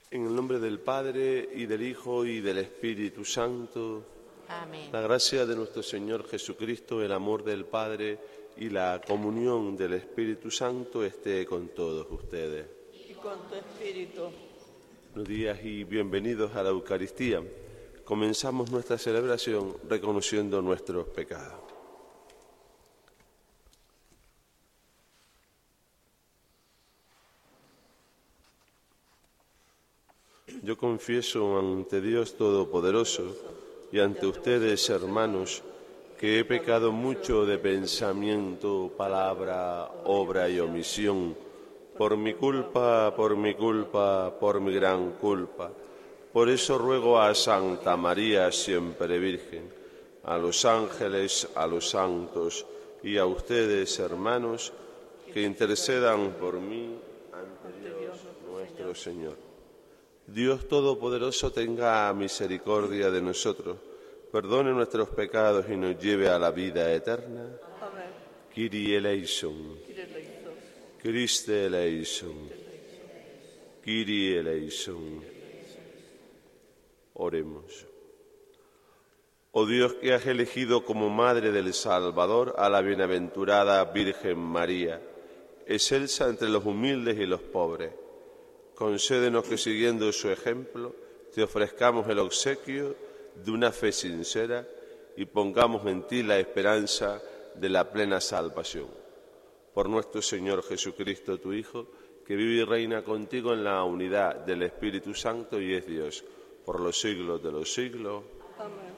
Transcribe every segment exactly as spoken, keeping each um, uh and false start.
En el nombre del Padre, y del Hijo, y del Espíritu Santo. Amén. La gracia de nuestro Señor Jesucristo, el amor del Padre y la comunión del Espíritu Santo esté con todos ustedes. Y con tu espíritu. Buenos días y bienvenidos a la Eucaristía. Comenzamos nuestra celebración reconociendo nuestros pecados. Yo confieso ante Dios Todopoderoso y ante ustedes, hermanos, que he pecado mucho de pensamiento, palabra, obra y omisión, por mi culpa, por mi culpa, por mi gran culpa. Por eso ruego a Santa María, siempre Virgen, a los ángeles, a los santos y a ustedes, hermanos, que intercedan por mí ante Dios nuestro Señor. Dios Todopoderoso tenga misericordia de nosotros, perdone nuestros pecados y nos lleve a la vida eterna. Amén. Kyrie eleison. Christe eleison. Kyrie eleison. Oremos. Oh Dios, que has elegido como Madre del Salvador a la bienaventurada Virgen María, excelsa entre los humildes y los pobres, concédenos que, siguiendo su ejemplo, te ofrezcamos el obsequio de una fe sincera y pongamos en ti la esperanza de la plena salvación. Por nuestro Señor Jesucristo, tu Hijo, que vive y reina contigo en la unidad del Espíritu Santo y es Dios, por los siglos de los siglos. Amén.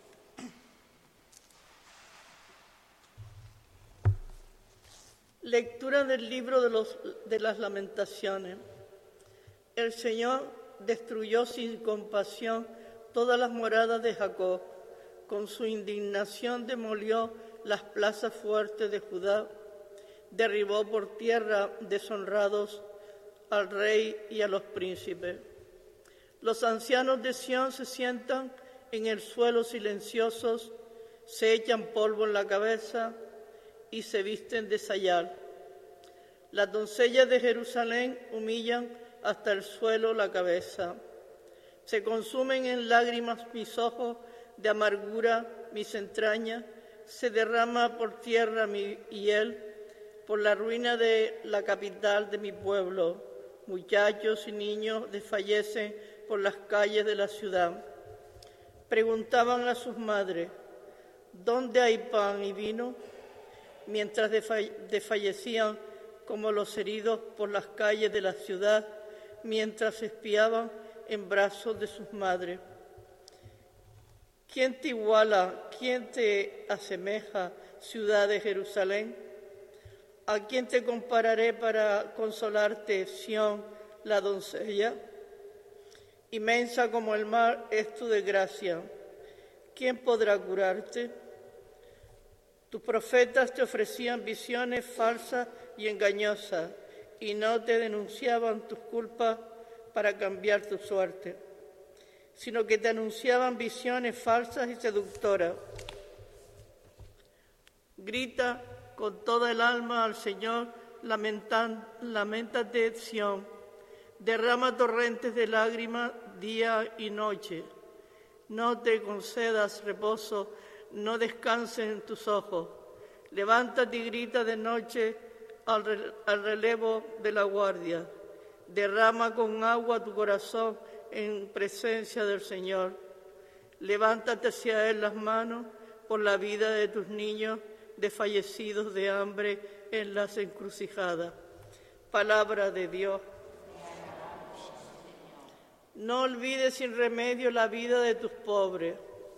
Lectura del libro de, los, de las Lamentaciones. El Señor destruyó sin compasión todas las moradas de Jacob. Con su indignación demolió las plazas fuertes de Judá. Derribó por tierra deshonrados al rey y a los príncipes. Los ancianos de Sión se sientan en el suelo silenciosos, se echan polvo en la cabeza y se visten de sayal. Las doncellas de Jerusalén humillan hasta el suelo la cabeza. Se consumen en lágrimas mis ojos, de amargura mis entrañas, se derrama por tierra mi hiel, por la ruina de la capital de mi pueblo. Muchachos y niños desfallecen por las calles de la ciudad. Preguntaban a sus madres, ¿dónde hay pan y vino? Mientras desfallecían como los heridos por las calles de la ciudad, mientras espiaban en brazos de sus madres. ¿Quién te iguala? ¿Quién te asemeja, ciudad de Jerusalén? ¿A quién te compararé para consolarte, Sión, la doncella? Inmensa como el mar es tu desgracia. ¿Quién podrá curarte? Tus profetas te ofrecían visiones falsas y engañosas, y no te denunciaban tus culpas para cambiar tu suerte, sino que te anunciaban visiones falsas y seductoras. Grita con toda el alma al Señor, lamentan, lamentate, Sión, derrama torrentes de lágrimas día y noche. No te concedas reposo, no descansen tus ojos. Levántate y grita de noche al, re, al relevo de la guardia. Derrama con agua tu corazón en presencia del Señor. Levántate hacia Él las manos por la vida de tus niños desfallecidos de hambre en las encrucijadas. Palabra de Dios. No olvides sin remedio la vida de tus pobres.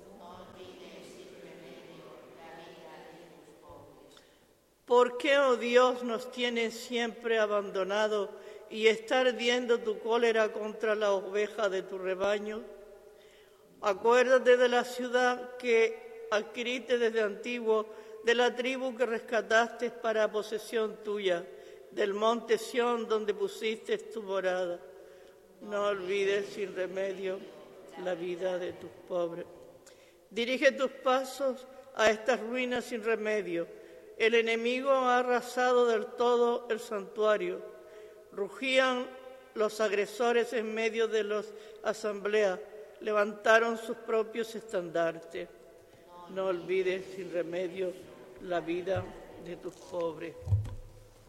¿Por qué, oh Dios, nos tienes siempre abandonados y está ardiendo tu cólera contra la oveja de tu rebaño? Acuérdate de la ciudad que adquiriste desde antiguo, de la tribu que rescataste para posesión tuya, del monte Sión donde pusiste tu morada. No olvides sin remedio la vida de tus pobres. Dirige tus pasos a estas ruinas sin remedio. El enemigo ha arrasado del todo el santuario. Rugían los agresores en medio de las asambleas levantaron sus propios estandartes. No olvides sin remedio la vida de tus pobres.